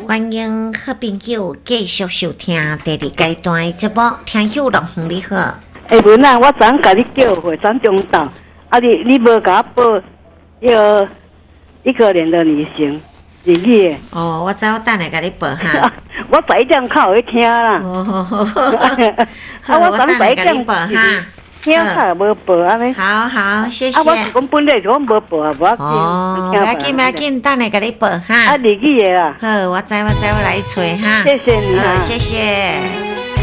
欢迎好朋友继续收听第2阶段的节目，听友龙凤你好。 文啊，我昨甲你叫回转中岛，你无甲我报一个人的旅行日语的。 哦，我等下甲你报哈。 我11点靠会听啦。 哦，好， 我等下甲你报哈。听卡无报安尼。 好，谢谢。 我是讲本来就讲无报啊，无要紧。 哦，不要紧，等下甲你报哈。 日语的啦。 好，我知，我来找哈。 谢谢你啊。 谢谢。